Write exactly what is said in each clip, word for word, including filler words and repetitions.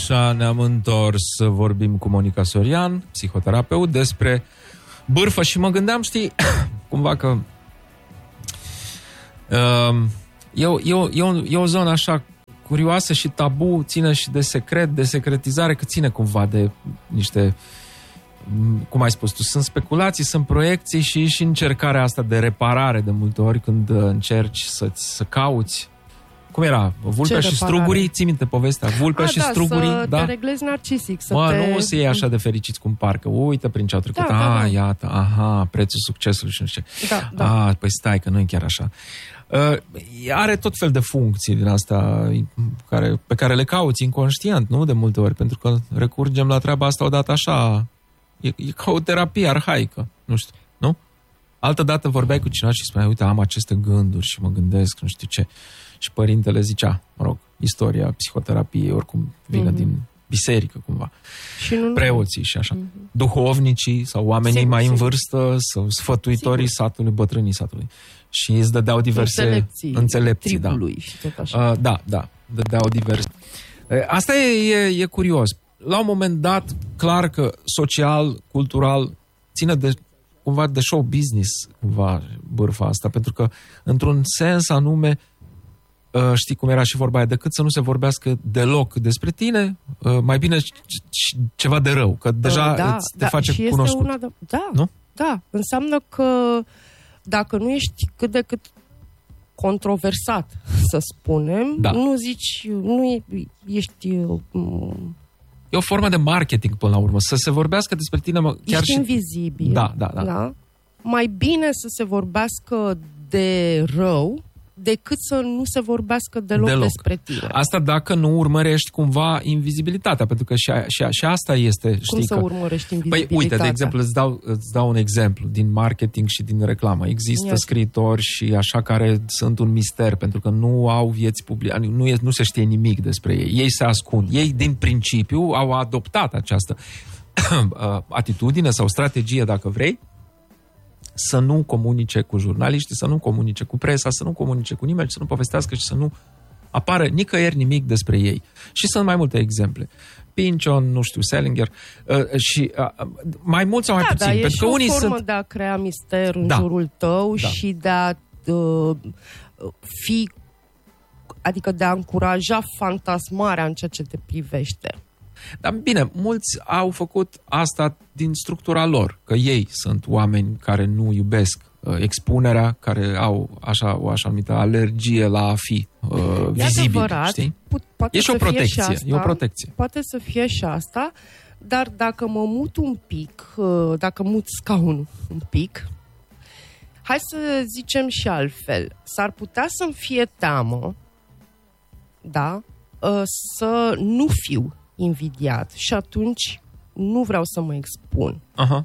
Așa, ne-am întors să vorbim cu Monica Sorian, psihoterapeut, despre bârfă și mă gândeam, știi, cumva că uh, e, o, e, o, e, o, e o zonă așa curioasă și tabu, ține și de secret, de secretizare, că ține cumva de niște, cum ai spus tu, sunt speculații, sunt proiecții și și încercarea asta de reparare de multe ori când încerci să-ți, să cauți. Cum era? Vulpea și strugurii? Ții minte povestea? Vulpea și da, strugurii? să da? te reglezi narcisic. Să mă, te... nu să iei așa de fericiți cum parcă. Uite prin ce au trecut. Da, da, ah, da. iată, aha, prețul succesului și nu știu ce. Da, da. Ah, păi stai că nu e chiar așa. Uh, are tot fel de funcții din asta care, pe care le cauți inconștient, nu? De multe ori, pentru că recurgem la treaba asta odată așa. E, e ca o terapie arhaică, nu știu, nu? Altă dată vorbeai cu cineva și spuneai, uite, am aceste gânduri și mă gândesc, nu știu ce. Și părintele zicea, mă rog, istoria psihoterapiei, oricum vine mm-hmm. din biserică, cumva. Și nu preoții și așa. Mm-hmm. Duhovnicii sau oamenii sigur, mai sigur. în vârstă sau sfătuitorii sigur. satului, bătrânii satului. Și îți dădeau diverse înțelepții, înțelepții da. și tot așa. Uh, da, da, dădeau diverse. Uh, asta e, e, e curios. La un moment dat, clar că social, cultural, ține de cumva de show business, cumva, bârfa asta, pentru că, într-un sens anume, uh, știi cum era și vorba aia, decât să nu se vorbească deloc despre tine, uh, mai bine ceva de rău, că deja da, îți te da, face și cunoscut. Una de... Da, nu? Da, înseamnă că dacă nu ești cât de cât controversat, să spunem, da. nu zici, nu e, ești... Um, E o formă de marketing până la urmă, să se vorbească despre tine mă, chiar ești și... invizibil. Da, da, da, da. Mai bine să se vorbească de rău decât să nu se vorbească deloc, deloc. despre tine. Asta dacă nu urmărești cumva invizibilitatea, pentru că și, a, și, a, și asta este, știi, cum să că... urmărești invizibilitatea? Păi uite, de exemplu, îți dau, îți dau un exemplu din marketing și din reclamă. Există Ia scriitori și așa care sunt un mister, pentru că nu au vieți publice, nu, e, nu se știe nimic despre ei. Ei se ascund. Ei, din principiu, au adoptat această atitudine sau strategie, dacă vrei, să nu comunice cu jurnaliștii, să nu comunice cu presa, să nu comunice cu nimeni, să nu povestească și să nu apară nicăieri nimic despre ei. Și sunt mai multe exemple. Pynchon, nu știu, Salinger uh, și uh, mai mult sau mai da, puțin. Da, pentru e că și unii o formă sunt... de a crea mister în da. jurul tău da. și de a uh, fi, adică de a încuraja fantasmarea în ceea ce te privește. Dar bine, mulți au făcut asta din structura lor, că ei sunt oameni care nu iubesc uh, expunerea, care au așa, o așa numită alergie la a fi uh, vizibil, știi? Poate e și o protecție, și asta, e o protecție. Poate să fie și asta, dar dacă mă mut un pic, uh, dacă mut scaunul un pic, hai să zicem și altfel, s-ar putea să-mi fie teamă, da, uh, să nu fiu invidiat și atunci nu vreau să mă expun. Aha.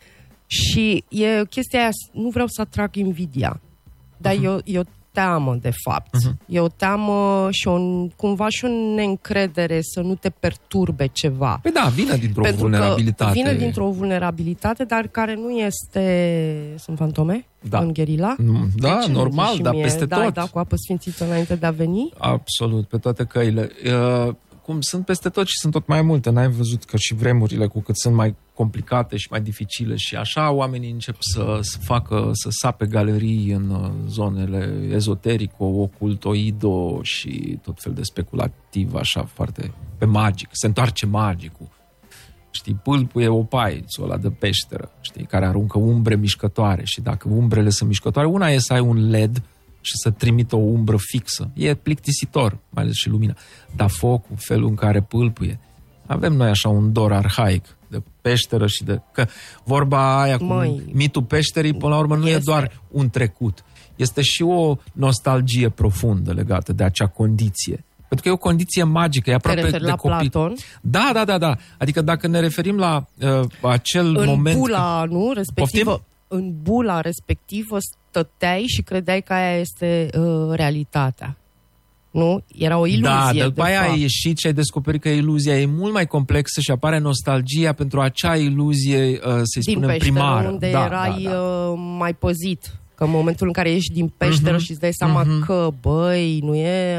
Și e chestia aia, nu vreau să atrag invidia, dar uh-huh. e, o, e o teamă, de fapt. Uh-huh. E o teamă și o, cumva și o neîncredere să nu te perturbe ceva. Păi da, vine dintr-o Pentru vulnerabilitate. Că vine dintr-o vulnerabilitate, dar care nu este... Sunt fantome? Da. În gherila? Da, deci, normal, dar peste da, tot. Da, cu apă sfințită înainte de a veni? Absolut, pe toate căile. Uh, cum sunt peste tot și sunt tot mai multe. N-ai văzut că și vremurile, cu cât sunt mai complicate și mai dificile și așa, oamenii încep să, să facă, să sape galerii în zonele ezoterico, ocultoido și tot fel de speculativ, așa, foarte pe magic. Se întoarce magicul. Știi, pâlpul e opaițul ăla de peșteră, știi, care aruncă umbre mișcătoare și dacă umbrele sunt mișcătoare, una e să ai un L E D și să trimită o umbră fixă. E plictisitor, mai ales și lumina. Dar focul, felul în care pâlpâie. Avem noi așa un dor arhaic de peșteră și de... Că vorba aia cu Măi, mitul peșterii, până la urmă, nu este. E doar un trecut. Este și o nostalgie profundă legată de acea condiție. Pentru că e o condiție magică, e aproape de la copii. Platon? Da, da, da, da. Adică dacă ne referim la uh, acel în moment... În bula, când... nu? Respectivă, Poftim? În bula respectivă stăteai și credeai că aia este uh, realitatea. Nu? Era o iluzie. Da, de după aia ai ieșit și ai descoperit că iluzia e mult mai complexă și apare nostalgia pentru acea iluzie, uh, să-i din spunem, peșteră, primară. Unde da, erai da, da. Uh, mai păzit. Că în momentul în care ieși din peșteră uh-huh. și îți dai seama uh-huh. că, băi, nu e...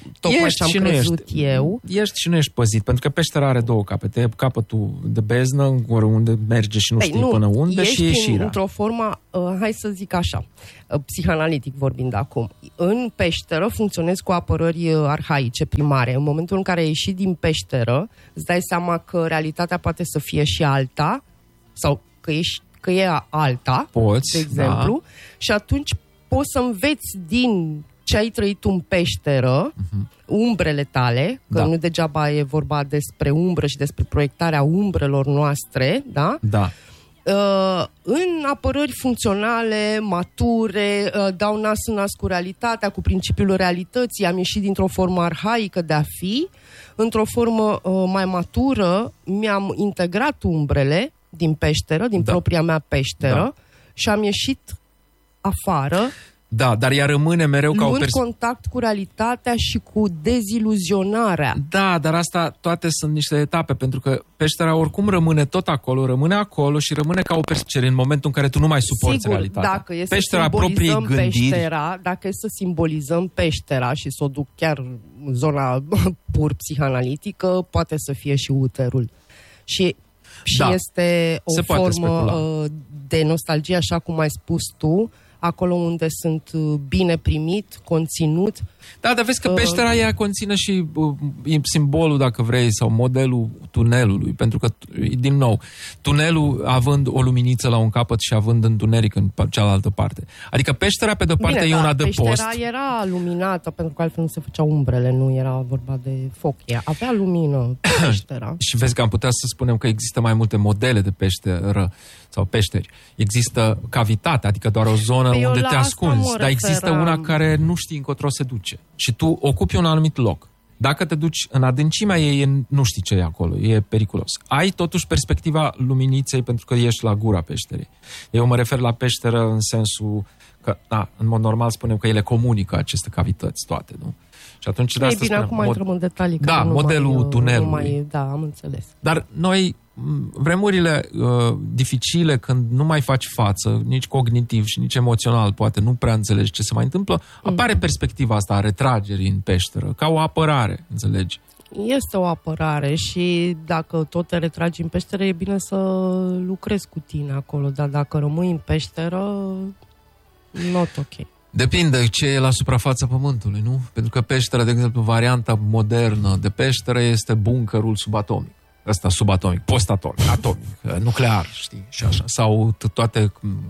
tocmai ce am crezut ești, eu. Ești și nu ești păzit, pentru că peștera are două capete. Capătul de beznă, unde merge și nu Păi, știi nu, până unde, ești și ieșirea. într-o formă, uh, hai să zic așa, uh, psihanalitic vorbind acum. În peșteră funcționezi cu apărări uh, arhaice, primare. În momentul în care ai ieșit din peșteră, îți dai seama că realitatea poate să fie și alta, sau că, ești, că e alta, Poți, de exemplu, da. și atunci poți să înveți din ce ai trăit tu în peșteră, uh-huh. umbrele tale, că da. nu degeaba e vorba despre umbră și despre proiectarea umbrelor noastre, da? Da. Uh, în apărări funcționale, mature, uh, dau nas în nas cu realitatea, cu principiul realității, am ieșit dintr-o formă arhaică de a fi, într-o formă uh, mai matură, mi-am integrat umbrele din peșteră, din da. propria mea peșteră, da. și am ieșit afară, Da, dar ea rămâne mereu ca o luând pers- contact cu realitatea și cu deziluzionarea. Da, dar asta toate sunt niște etape, pentru că peștera oricum rămâne tot acolo, rămâne acolo și rămâne ca o percepție în momentul în care tu nu mai suporți Sigur, realitatea. dacă e să Peștera propriei simbolizăm gândiri. peștera, dacă e să simbolizăm peștera și să o duc chiar în zona pur psihanalitică, poate să fie și uterul. Și, și Da, este o se poate formă specula. uh, de nostalgie, așa cum ai spus tu, acolo unde sunt uh, bine primit, conținut. Da, dar vezi că peștera ea conține și uh, simbolul, dacă vrei, sau modelul tunelului, pentru că, din nou, tunelul având o luminiță la un capăt și având întuneric în cealaltă parte. Adică peștera, pe de-o parte, Bine, e un da, adăpost. peștera era luminată, pentru că altfel nu se făceau umbrele, nu era vorba de foc. Ea avea lumină peștera. Și vezi că am putea să spunem că există mai multe modele de peșteră sau peșteri. Există cavitate, adică doar o zonă Păi unde eu te la ascunzi, asta mă dar există referam. una care nu știi încotro se duce. Și tu ocupi un anumit loc. Dacă te duci în adâncimea ei, nu știi ce e acolo, e periculos. Ai totuși perspectiva luminiței pentru că ești la gura peșterii. Eu mă refer la peșteră în sensul că, da, în mod normal spunem că ele comunică aceste cavități toate, nu? Și atunci de Ei asta bine, spunem, acum intrăm în detalii. Da, care nu modelul mai, tunelului. Nu mai, da, am înțeles. Dar noi, vremurile uh, dificile, când nu mai faci față, nici cognitiv și nici emoțional, poate nu prea înțelegi ce se mai întâmplă, apare perspectiva asta a retragerii în peșteră, ca o apărare, înțelegi? Este o apărare și dacă tot te retragi în peșteră, e bine să lucrezi cu tine acolo, dar dacă rămâi în peșteră, not ok. Depinde ce e la suprafața pământului, nu? Pentru că peștera, de exemplu, varianta modernă de peșteră este bunkerul subatomic. Ăsta subatomic, postatomic, atomic, nuclear, știi, și așa. Sau toate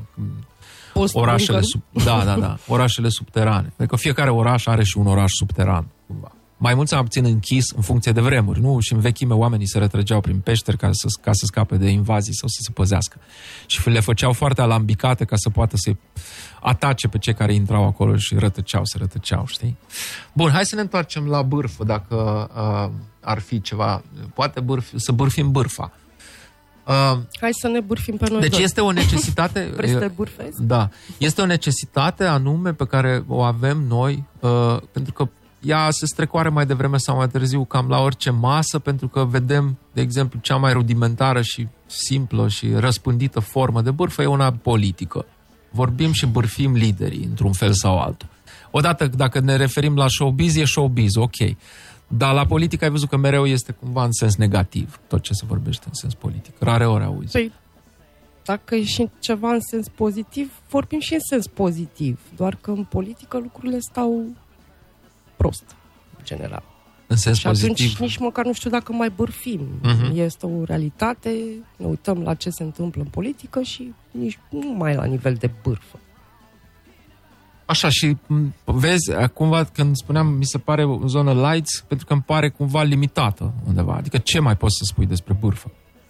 orașele, sub, da, da, da, orașele subterane. Adică fiecare oraș are și un oraș subteran, cumva. Mai mult sau puțin închis în funcție de vremuri, nu? Și în vechime oamenii se retrăgeau prin peșteri ca să, ca să scape de invazii sau să se păzească. Și le făceau foarte alambicate ca să poată să-i atace pe cei care intrau acolo și rătăceau, se rătăceau, știi? Bun, hai să ne întoarcem la bârfă, dacă uh, ar fi ceva. Poate bârfi, să bârfim bârfa. Uh, Hai să ne bârfim pe noi. deci doi. este o necesitate... Vrei să te bârfezi? Da. Este o necesitate anume pe care o avem noi, uh, pentru că ea se strecoare mai devreme sau mai târziu cam la orice masă, pentru că vedem, de exemplu, cea mai rudimentară și simplă și răspândită formă de bârfă e una politică. Vorbim și bârfim liderii, într-un fel sau altul. Odată, dacă ne referim la showbiz, e showbiz, ok. Dar la politică ai văzut că mereu este cumva în sens negativ, tot ce se vorbește în sens politic. Rare ori auzi. Păi, dacă e și ceva în sens pozitiv, vorbim și în sens pozitiv. Doar că în politică lucrurile stau prost, în general. În sens și pozitiv. atunci nici măcar nu știu dacă mai bârfim. Uh-huh. Este o realitate, ne uităm la ce se întâmplă în politică și nici nu mai la nivel de bârfă. Așa, și vezi, cumva, când spuneam, mi se pare o zonă lights, pentru că îmi pare cumva limitată undeva. Adică ce mai poți să spui despre bârfă?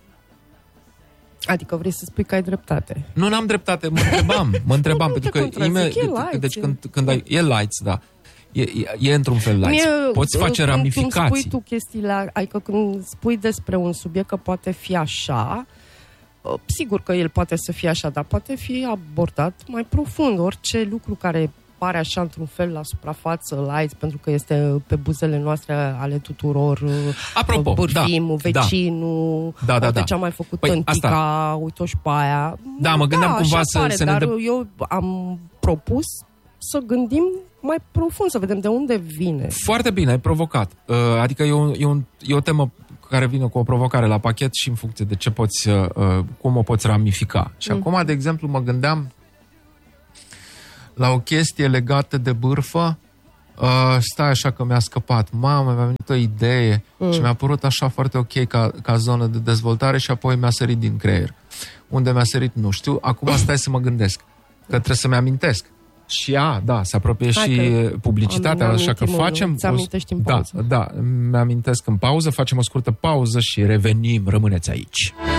Adică vrei să spui că ai dreptate. Nu, n-am dreptate, mă întrebam. Mă întrebam, nu pentru te că... contrazic, e lights, deci e. când, când ai... E lights, da. E, e, e într-un fel lights. Mie, Poți face când, ramificații. Când spui tu chestiile, adică când spui despre un subiect că poate fi așa, sigur că el poate să fie așa, dar poate fi abordat mai profund. Orice lucru care pare așa într-un fel la suprafață, light, pentru că este pe buzele noastre ale tuturor. Apropo, bârfim, da, vecinul, da, da, uite da. ce-a mai făcut Păi, tântica, asta... uite-o și pe aia. Da, mă gândeam da, cumva așa să, pare, să ne dar dă... eu am propus să gândim mai profund, să vedem de unde vine. Foarte bine, ai provocat. Uh, adică e, un, e, un, e o temă care vine cu o provocare la pachet și în funcție de ce poți, uh, cum o poți ramifica. Și mm. acum, de exemplu, mă gândeam la o chestie legată de bârfă. Uh, stai așa că mi-a scăpat. Mamă, mi-a venit o idee mm. și mi-a părut așa foarte ok ca, ca zonă de dezvoltare și apoi mi-a sărit din creier. Unde mi-a sărit, nu știu. Acum stai să mă gândesc. Că trebuie să-mi amintesc. Și a, da, se apropie Hai și publicitatea, așa că facem... Ți amintești în pauză. Da, da, mi-amintesc în pauză, facem o scurtă pauză și revenim. Rămâneți aici.